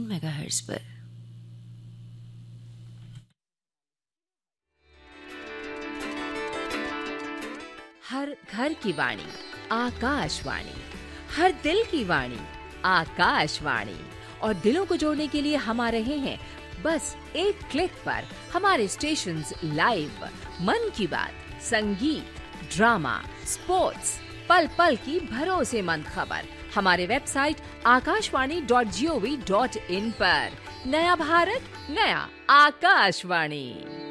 Megahertz पर। हर घर की वाणी आकाशवाणी, हर दिल की वाणी आकाशवाणी। और दिलों को जोड़ने के लिए हम आ रहे हैं बस एक क्लिक पर। हमारे स्टेशंस लाइव, मन की बात, संगीत, ड्रामा, स्पोर्ट्स, पल पल की भरोसेमंद खबर हमारे वेबसाइट akashvani.gov.in पर। नया भारत, नया आकाशवाणी।